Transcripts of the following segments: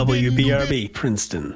WPRB Princeton.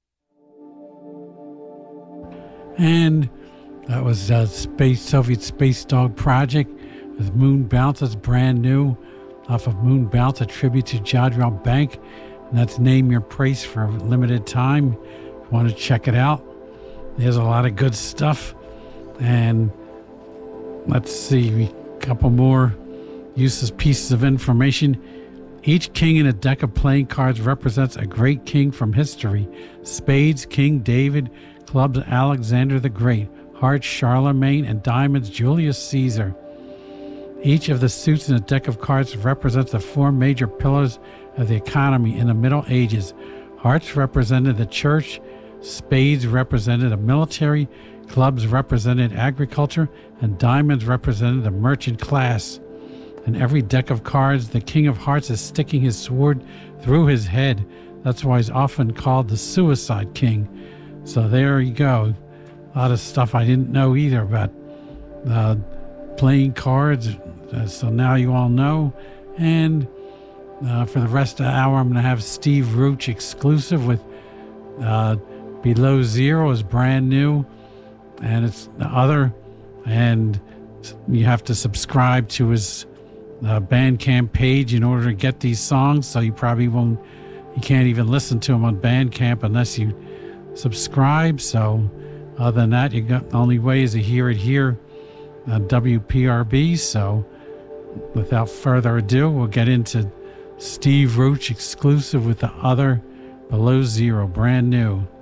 And that was Soviet Space Dog Project with Moon Bounce. That's brand new off of Moon Bounce, a tribute to Jadrell Bank. And that's Name Your Price for a limited time. If you want to check it out, there's a lot of good stuff. And let's see, a couple more useless pieces of information. Each king in a deck of playing cards represents a great king from history. Spades, King David; clubs, Alexander the Great; hearts, Charlemagne; and diamonds, Julius Caesar. Each of the suits in a deck of cards represents the four major pillars of the economy in the Middle Ages. Hearts represented the church, spades represented the military, clubs represented agriculture, and diamonds represented the merchant class. In every deck of cards, the King of Hearts is sticking his sword through his head. That's why he's often called the Suicide King. So there you go. A lot of stuff I didn't know either about playing cards. So now you all know. And for the rest of the hour, I'm going to have Steve Roach exclusive with Below Zero is brand new. And it's the other. And you have to subscribe to his Bandcamp page in order to get these songs. So you probably won't, you can't even listen to them on Bandcamp unless you subscribe. So other than that, you got the only way is to hear it here on WPRB. So without further ado, we'll get into Steve Roach exclusive with the other Below Zero, brand new.